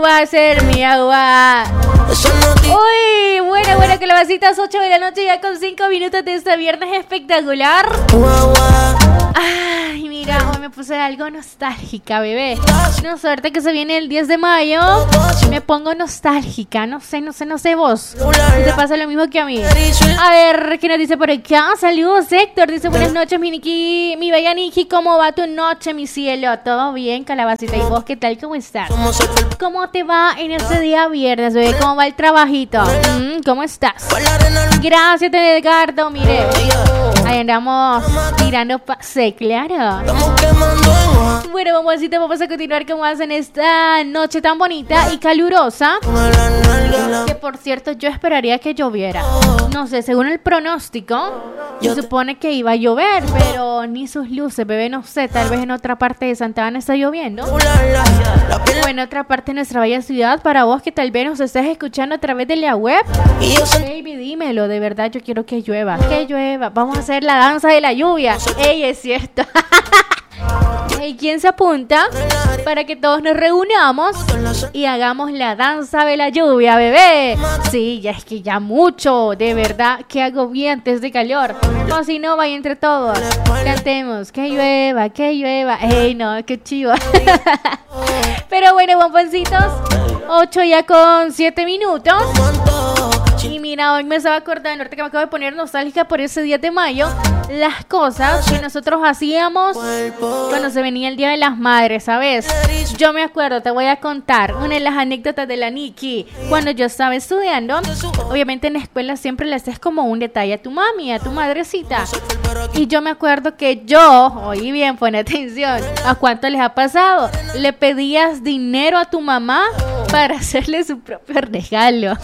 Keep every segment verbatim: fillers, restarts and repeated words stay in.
va a ser mi agua. Uy, bueno, bueno, que la vasita ocho de la noche ya con cinco minutos de este viernes espectacular. Ay, mira, hoy me puse algo nostálgica, bebé. No, suerte que se viene el diez de mayo. Me pongo nostálgica, no sé, no sé, no sé vos. Si te pasa lo mismo que a mí. A ver, ¿qué nos dice por acá? Saludos, Héctor. Dice, buenas noches, mi Niki, mi bella Niki. ¿Cómo va tu noche, mi cielo? ¿Todo bien, calabacita? ¿Y vos qué tal? ¿Cómo estás? ¿Cómo te va en este día viernes, bebé? ¿Cómo va el trabajito? Mm, ¿Cómo estás? Gracias, Edgardo. Mire, ahí andamos tirando pase, claro. Bueno, mamacita, vamos a continuar con más en esta noche tan bonita y calurosa. Que por cierto, yo esperaría que lloviera. No sé, según el pronóstico, se supone que iba a llover, pero ni sus luces, bebé, no sé. Tal vez en otra parte de Santa Ana está lloviendo. O en otra parte de nuestra bella ciudad. Para vos que tal vez nos estés escuchando a través de la web, baby, dímelo, de verdad yo quiero que llueva. Que llueva, vamos a hacer la danza de la lluvia. Ey, es cierto. ¿Y quién se apunta para que todos nos reunamos y hagamos la danza de la lluvia, bebé? Sí, ya es que ya mucho, de verdad, que agobiantes de calor. O si no, vaya entre todos. Cantemos, que llueva, que llueva. Ey, no, qué chivo. Pero bueno, bomboncitos, ocho ya con siete minutos. Y mira, hoy me estaba acordando, ahorita que me acabo de poner nostálgica por ese diez de mayo, las cosas que nosotros hacíamos cuando se venía el Día de las Madres, ¿sabes? Yo me acuerdo, te voy a contar una de las anécdotas de la Niki. Cuando yo estaba estudiando, obviamente en la escuela siempre le haces como un detalle a tu mami, a tu madrecita. Y yo me acuerdo que yo, oí bien, pon atención, ¿a cuánto les ha pasado? Le pedías dinero a tu mamá para hacerle su propio regalo.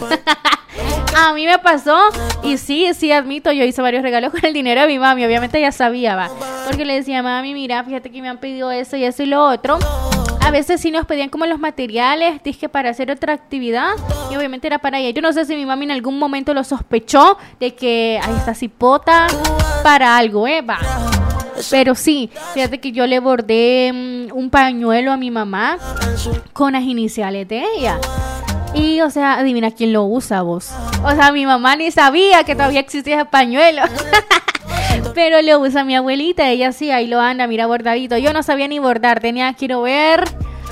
A mí me pasó, y sí, sí admito, yo hice varios regalos con el dinero de mi mami. Obviamente ya sabía, va, porque le decía, mami, mira, fíjate que me han pedido eso y eso y lo otro. A veces sí nos pedían como los materiales, dije, para hacer otra actividad, y obviamente era para ella. Yo no sé si mi mami en algún momento lo sospechó de que ahí está cipota para algo, eh, va. Pero sí, fíjate que yo le bordé um, un pañuelo a mi mamá con las iniciales de ella. Y, o sea, adivina quién lo usa, vos. O sea, mi mamá ni sabía que todavía existía ese pañuelo. Pero lo usa mi abuelita, ella sí, ahí lo anda, mira, bordadito. Yo no sabía ni bordar, tenía, quiero ver.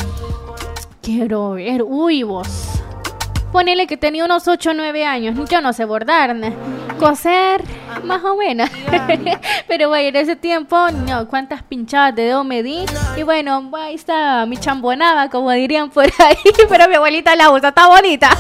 Quiero ver, uy, vos. Ponele que tenía unos ocho o nueve años. Yo no sé bordar, ¿no? Coser, más o menos. Pero bueno, en ese tiempo, no, cuántas pinchadas de dedo me di. Y bueno, ahí está mi chambonada, como dirían por ahí. Pero mi abuelita la usa, está bonita.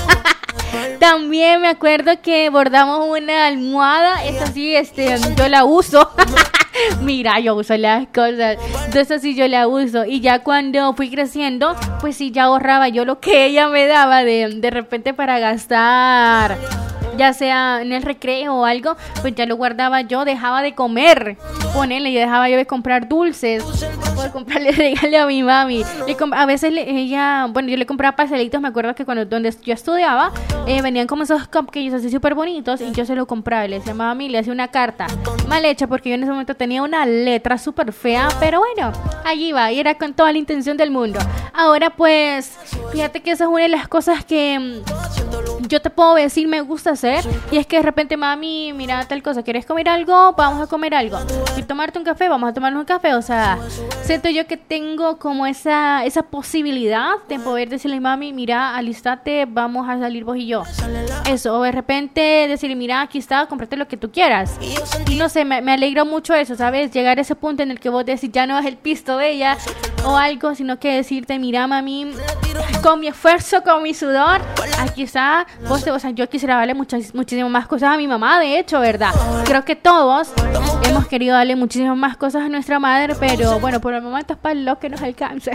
También me acuerdo que bordamos una almohada. Esa sí, este, yo la uso. Mira, yo uso las cosas. Entonces sí, yo la uso. Y ya cuando fui creciendo, pues sí, ya ahorraba yo lo que ella me daba de, de repente para gastar, ya sea en el recreo o algo, pues ya lo guardaba yo, dejaba de comer, ponele, y dejaba yo de comprar dulces por comprarle regalo a mi mami. Le comp- a veces le, ella, bueno, yo le compraba pastelitos. Me acuerdo que cuando donde yo estudiaba, eh, venían como esos cupcakes así súper bonitos, y yo se lo compraba y le decía, mami, le hacía una carta mal hecha, porque yo en ese momento tenía una letra súper fea, pero bueno, allí va, y era con toda la intención del mundo. Ahora pues, fíjate que esa es una de las cosas que mmm, yo te puedo decir me gusta hacer, y es que de repente, mami, mira tal cosa, ¿quieres comer algo? Vamos a comer algo. ¿Y tomarte un café? Vamos a tomarnos un café. O sea, siento yo que tengo como esa esa posibilidad de poder decirle, mami, mira, alistate, vamos a salir vos y yo. Eso, o de repente decirle, mira, aquí está, cómprate lo que tú quieras. Y no sé, me, me alegró mucho eso, ¿sabes? Llegar a ese punto en el que vos decís, ya no es el pisto de ella o algo, sino que decirte, mira, mami, con mi esfuerzo, con mi sudor, aquí está. Vos, o sea, yo quisiera darle muchas, muchísimas más cosas a mi mamá, de hecho, ¿verdad? Creo que todos hemos querido darle muchísimas más cosas a nuestra madre, pero bueno, por el momento es para lo que nos alcance.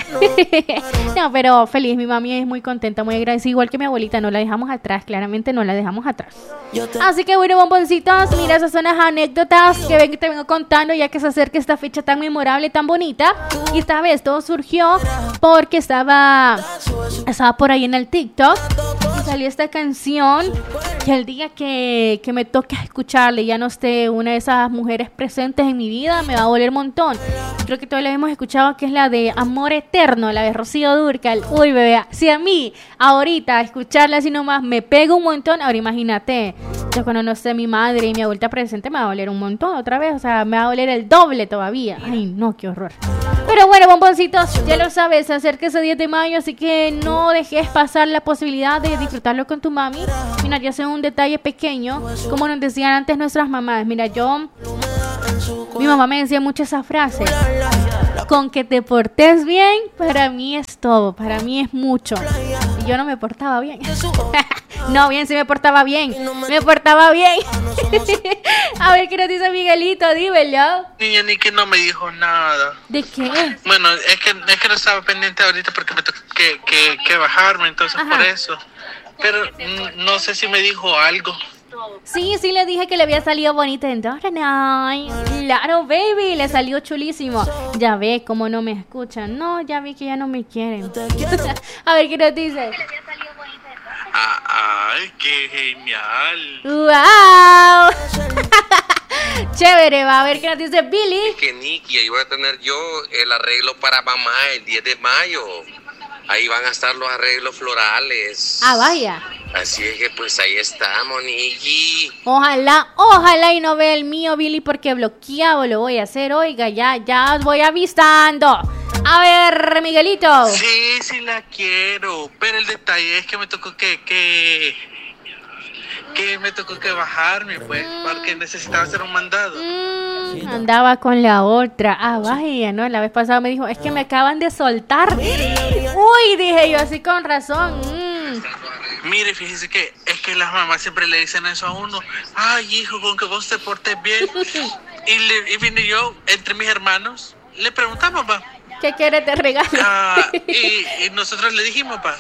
No, pero feliz, mi mami es muy contenta, muy agradecida, igual que mi abuelita, no la dejamos atrás, claramente no la dejamos atrás. Así que bueno, bomboncitos, mira, esas son las anécdotas que ven que te vengo contando, ya que se acerca esta fecha tan memorable, tan bonita. Y esta vez todo surgió porque estaba estaba por ahí en el TikTok y salió esta canción que el día que, que me toque escucharle ya no esté una de esas mujeres presentes en mi vida, me va a doler un montón. Creo que todos la hemos escuchado, que es la de Amor Eterno, la de Rocío Dúrcal. Uy, bebé, si a mí ahorita escucharla así nomás me pega un montón, ahora imagínate, yo cuando no esté mi madre y mi abuelita presente me va a doler un montón otra vez, o sea, me va a doler el doble todavía. Ay, no, qué horror. Pero bueno, bomboncitos, ya lo sabes, se acerca ese diez de mayo, así que no dejes pasar la posibilidad de disfrutarlo con tu mami. Mira, ya sea un detalle pequeño, como nos decían antes nuestras mamás. Mira, yo, mi mamá me decía mucho esa frase: con que te portes bien, para mí es todo, para mí es mucho. Y yo no me portaba bien. No, bien, sí me portaba bien, me portaba bien. A ver, ¿qué nos dice Miguelito? Dímelo. Niña, ni que no me dijo nada. ¿De qué? Bueno, es que, es que no estaba pendiente ahorita porque me tocó que, que, que bajarme, entonces Ajá. por eso. Pero mm, no sé si me dijo algo. Sí, sí le dije que le había salido bonita en Night. Claro, baby, le salió chulísimo. Ya ve cómo no me escuchan. No, ya vi que ya no me quieren. A ver, ¿qué nos dice? Ay, qué genial. ¡Wow! Chévere, va a ver qué nos dice Billy. Es que Nicky, ahí voy a tener yo el arreglo para mamá el diez de mayo. Ahí van a estar los arreglos florales. Ah, vaya. Así es que pues ahí estamos, Nicky. Ojalá, ojalá y no vea el mío, Billy, porque bloqueado lo voy a hacer. Oiga, ya, ya os voy avisando. A ver, Miguelito. Sí, sí la quiero, pero el detalle es que me tocó que, que, que me tocó que bajarme, pues, mm. porque necesitaba hacer un mandado. Mm, andaba con la otra. Ah, vaya, ¿no? La vez pasada me dijo, es que me acaban de soltar. Uy, dije yo, así con razón. Mm. Mire, fíjese que es que las mamás siempre le dicen eso a uno. Ay, hijo, con que vos te portes bien. y, le, y vine yo, entre mis hermanos, le preguntamos, papá. ¿Qué quiere te regalo? Ah, y, y nosotros le dijimos, pa.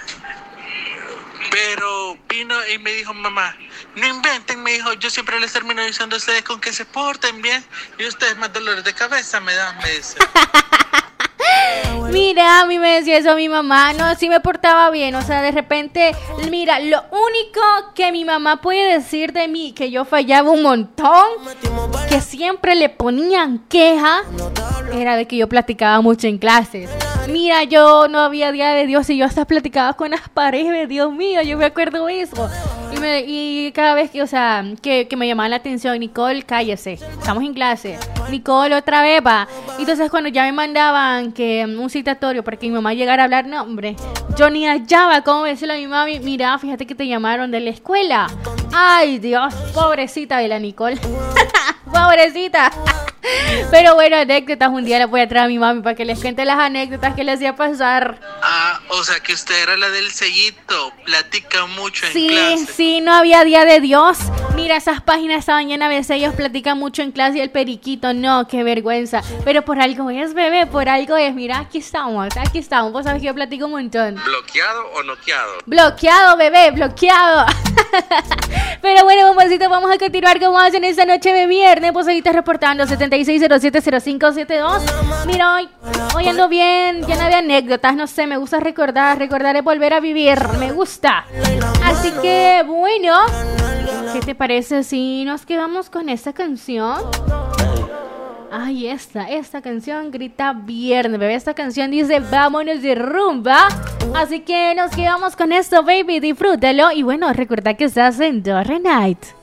Pero vino y me dijo, mamá, no inventen, me dijo, yo siempre les termino diciendo a ustedes con que se porten bien y ustedes más dolores de cabeza me dan, me dice. Mira, a mí me decía eso mi mamá, no, sí me portaba bien, o sea, de repente, mira, lo único que mi mamá puede decir de mí, que yo fallaba un montón, que siempre le ponían queja, era de que yo platicaba mucho en clases. Mira, yo no había día de Dios y yo hasta platicaba con las paredes, Dios mío, yo me acuerdo eso. Y, me, y cada vez que, o sea, que, que me llamaba la atención, Nicole, cállese, estamos en clase. Nicole, otra vez, va. Entonces, cuando ya me mandaban que un citatorio para que mi mamá llegara a hablar, no, hombre, yo ni hallaba cómo decirle a mi mamá, mira, fíjate que te llamaron de la escuela. Ay, Dios, pobrecita de la Nicole. Pobrecita. Pero bueno, anécdotas, un día le voy a traer a mi mami para que les cuente las anécdotas que le hacía pasar. Ah, o sea que usted era la del sellito, platica mucho en sí, clase. Sí, sí, no había día de Dios. Mira, esas páginas estaban llenas de sellos, platican mucho en clase y el periquito, no, qué vergüenza. Pero por algo es, bebé, por algo es. Mira, aquí estamos, aquí estamos. Vos sabés que yo platico un montón. ¿Bloqueado o noqueado? Bloqueado, bebé, bloqueado. Pero bueno, bombocito, vamos a continuar como hacen esta noche de viernes. Vos ahorita reportando setenta y seis cero siete cero cinco siete dos. Mira, hoy, hoy ando bien, llena de anécdotas, no sé, me gusta recordar, recordar es volver a vivir, me gusta. Así que, bueno, ¿qué te parece si nos quedamos con esta canción? Ay, esta, esta canción grita viernes, bebé, esta canción dice vámonos de rumba. Así que nos quedamos con esto, baby, disfrútalo. Y bueno, recuerda que estás en Dore Night.